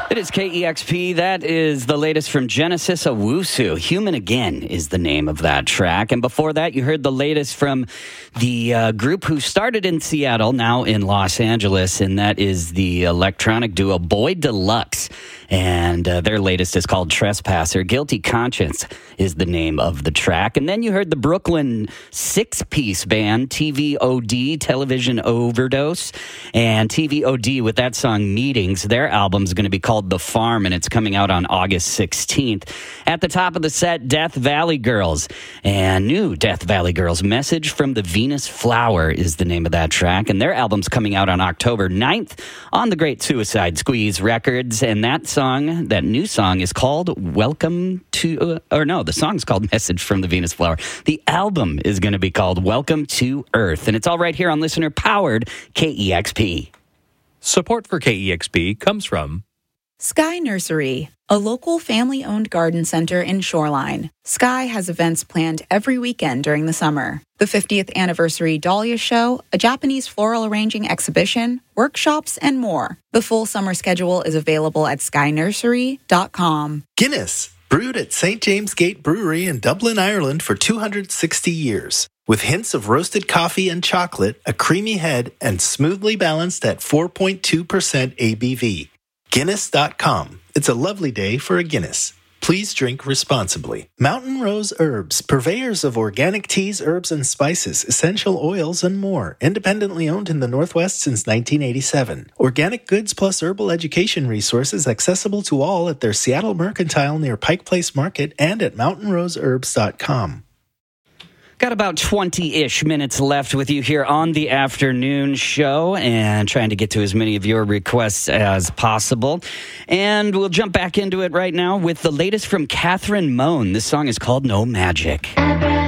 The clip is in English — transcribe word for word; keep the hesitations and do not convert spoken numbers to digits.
It is K E X P. That is the latest from Genesis Owusu. Human Again is the name of that track. And before that, you heard the latest from the uh, group who started in Seattle, now in Los Angeles, and that is the electronic duo Boy Deluxe. And uh, their latest is called Trespasser. Guilty Conscience is the name of the track. And then you heard the Brooklyn six-piece band, T V O D, Television Overdose, and T V O D with that song Meetings. Their album's going to be called The Farm, and it's coming out on August sixteenth. At the top of the set, Death Valley Girls. And new Death Valley Girls, Message from the Venus Flower is the name of that track. And their album's coming out on October ninth on the Great Suicide Squeeze Records. And that song, that new song, is called Welcome to, uh, or no, the song's called Message from the Venus Flower. The album is going to be called Welcome to Earth. And it's all right here on listener-powered K E X P. Support for K E X P comes from Sky Nursery, a local family-owned garden center in Shoreline. Sky has events planned every weekend during the summer. The fiftieth anniversary Dahlia Show, a Japanese floral arranging exhibition, workshops, and more. The full summer schedule is available at sky nursery dot com. Guinness, brewed at Saint James Gate Brewery in Dublin, Ireland for two hundred sixty years. With hints of roasted coffee and chocolate, a creamy head, and smoothly balanced at four point two percent A B V. Guinness dot com. It's a lovely day for a Guinness. Please drink responsibly. Mountain Rose Herbs, purveyors of organic teas, herbs, and spices, essential oils, and more. Independently owned in the Northwest since nineteen eighty-seven. Organic goods plus herbal education resources accessible to all at their Seattle Mercantile near Pike Place Market and at mountain rose herbs dot com. Got about twenty-ish minutes left with you here on the afternoon show and trying to get to as many of your requests as possible. And we'll jump back into it right now with the latest from Catherine Moan. This song is called No Magic.